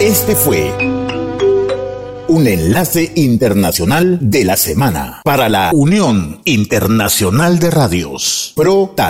Este fue un enlace internacional de la semana para la Unión Internacional de Radios. Pro